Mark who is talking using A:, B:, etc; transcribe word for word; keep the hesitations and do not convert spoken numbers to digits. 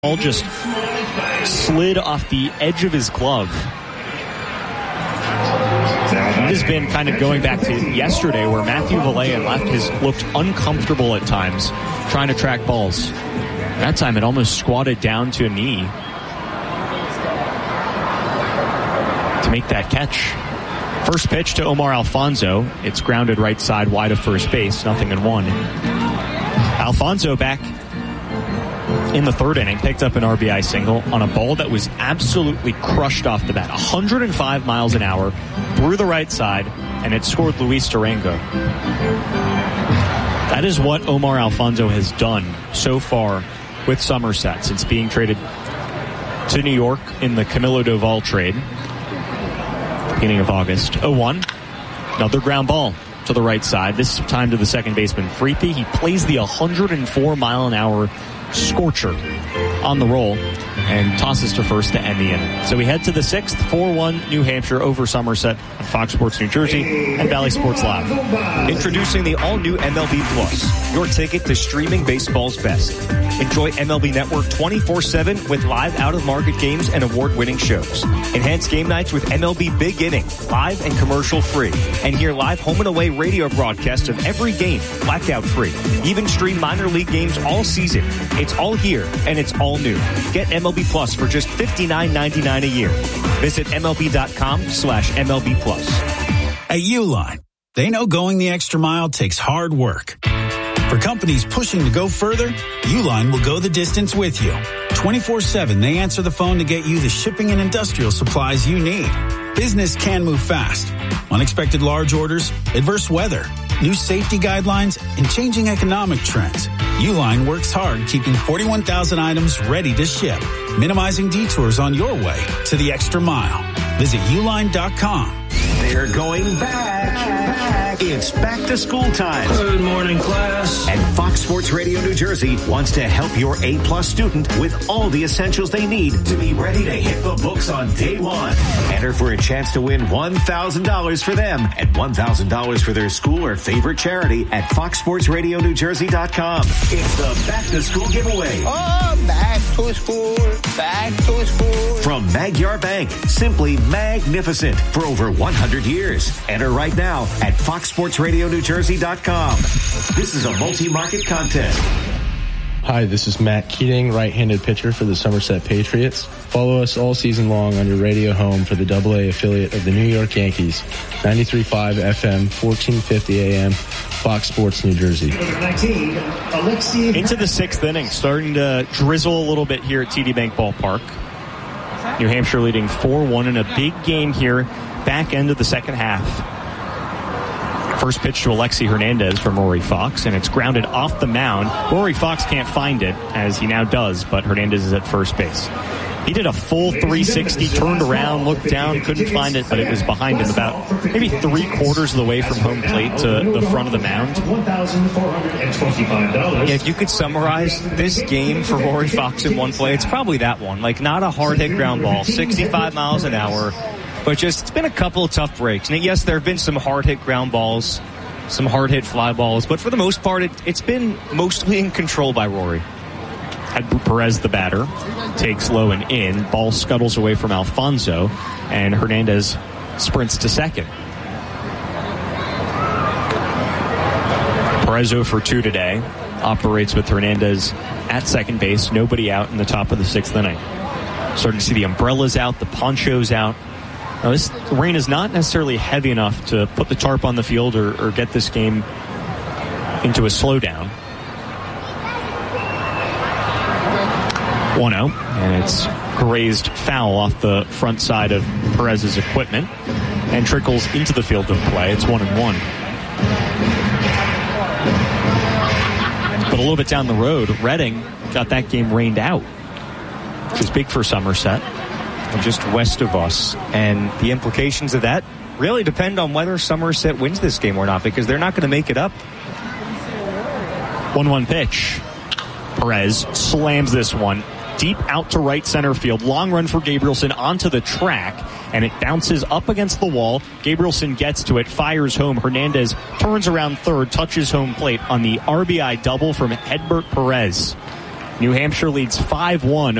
A: Ball just slid off the edge of his glove. It has been kind of going back to yesterday where Matthew Valayan left has looked uncomfortable at times trying to track balls. That time it almost squatted down to a knee to make that catch. First pitch to Omar Alfonso. It's grounded right side wide of first base. Nothing in one. Alfonso back in the third inning, picked up an R B I single on a ball that was absolutely crushed off the bat. one hundred five miles an hour through the right side, and it scored Luis Durango. That is what Omar Alfonso has done so far with Somerset since being traded to New York in the Camilo Doval trade, beginning of August. oh one. Another ground ball to the right side, this time to the second baseman Freethy. He plays the one hundred four mile an hour scorcher on the roll and tosses to first to end the inning. So we head to the sixth, four one New Hampshire over Somerset on Fox Sports New Jersey and Valley Sports Live.
B: Introducing the all-new M L B Plus, your ticket to streaming baseball's best. Enjoy M L B Network twenty-four seven with live out-of-market games and award-winning shows. Enhance game nights with M L B Big Inning, live and commercial-free. And hear live home and away radio broadcasts of every game, blackout-free. Even stream minor league games all season. It's all here, and it's all new. Get M L B Plus for just fifty-nine ninety-nine a year. Visit MLB.com slash MLB Plus.
C: At Uline, they know going the extra mile takes hard work. For companies pushing to go further, Uline will go the distance with you. twenty-four seven, they answer the phone to get you the shipping and industrial supplies you need. Business can move fast. Unexpected large orders, adverse weather, new safety guidelines, and changing economic trends. Uline works hard keeping forty-one thousand items ready to ship, minimizing detours on your way to the extra mile. Visit uline dot com.
D: They're going back. back. It's back to school time.
E: Good morning, class.
D: And Fox Sports Radio New Jersey wants to help your A-plus student with all the essentials they need to be ready to hit the books on day one. Enter for a chance to win one thousand dollars for them and one thousand dollars for their school or favorite charity at fox sports radio new jersey dot com. It's the back to school giveaway.
F: Oh, back to school, back to school.
D: From Magyar Bank, simply magnificent for over one hundred years. Enter right now at fox sports radio new jersey dot com. This is a multi-market contest.
G: Hi, this is Matt Keating, right-handed pitcher for the Somerset Patriots. Follow us all season long on your radio home for the double A affiliate of the New York Yankees, ninety-three point five F M, fourteen fifty A M, Fox Sports New Jersey.
A: Into the sixth inning, starting to drizzle a little bit here at T D Bank Ballpark. New Hampshire leading four one in a big game here, back end of the second half. First pitch to Alexi Hernandez from Rory Fox, and it's grounded off the mound. Rory Fox can't find it, as he now does, but Hernandez is at first base. He did a full three sixty, turned around, looked down, couldn't find it, but it was behind him about maybe three quarters of the way from home plate to the front of the mound.
B: Yeah, if you could summarize this game for Rory Fox in one play, it's probably that one. Like, not a hard-hit ground ball, sixty-five miles an hour. But just, it's been a couple of tough breaks. And yes, there have been some hard-hit ground balls, some hard-hit fly balls, but for the most part, it, it's been mostly in control by Rory.
A: Had Perez the batter, takes low and in, ball scuttles away from Alfonso, and Hernandez sprints to second. Perez oh for two today, operates with Hernandez at second base, nobody out in the top of the sixth inning. Starting to see the umbrellas out, the ponchos out. Now, this rain is not necessarily heavy enough to put the tarp on the field or, or get this game into a slowdown. one oh, and it's grazed foul off the front side of Perez's equipment and trickles into the field of play. It's one and one. But a little bit down the road, Reading got that game rained out, which is big for Somerset.
B: Just west of us, and the implications of that really depend on whether Somerset wins this game or not, because they're not going to make it up.
A: one one pitch. Perez slams this one deep out to right center field. Long run for Gabrielson onto the track, and it bounces up against the wall. Gabrielson gets to it, fires home. Hernandez turns around third, touches home plate on the R B I double from Hedbert Perez. New Hampshire leads five one